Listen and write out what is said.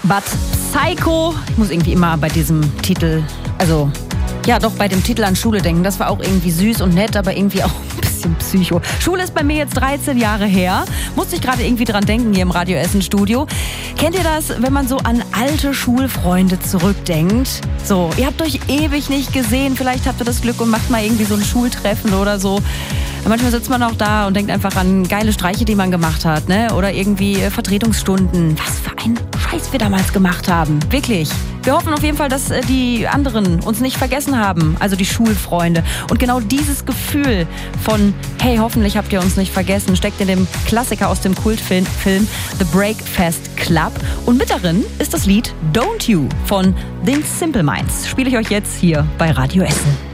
But Psycho, ich muss irgendwie immer bei diesem Titel, bei dem Titel an Schule denken. Das war auch irgendwie süß und nett, aber irgendwie auch ein bisschen psycho. Schule ist bei mir jetzt 13 Jahre her. Musste ich gerade irgendwie dran denken hier im Radio Essen Studio. Kennt ihr das, wenn man so an alte Schulfreunde zurückdenkt? So, ihr habt euch ewig nicht gesehen. Vielleicht habt ihr das Glück und macht mal irgendwie so ein Schultreffen oder so. Manchmal sitzt man auch da und denkt einfach an geile Streiche, die man gemacht hat, ne? Oder irgendwie Vertretungsstunden. Was für ein Scheiß wir damals gemacht haben. Wirklich. Wir hoffen auf jeden Fall, dass die anderen uns nicht vergessen haben, also die Schulfreunde. Und genau dieses Gefühl von, hey, hoffentlich habt ihr uns nicht vergessen, steckt in dem Klassiker aus dem Kultfilm The Breakfast Club. Und mit darin ist das Lied Don't You von den Simple Minds. Spiele ich euch jetzt hier bei Radio Essen.